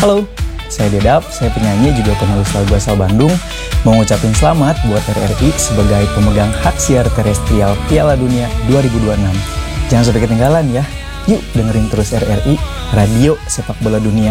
Halo, saya Dedap, saya penyanyi juga penulis lagu asal Bandung. Mau ngucapin selamat buat RRI sebagai pemegang hak siar terestrial Piala Dunia 2026. Jangan sampai ketinggalan ya. Yuk dengerin terus RRI, Radio Sepak Bola Dunia.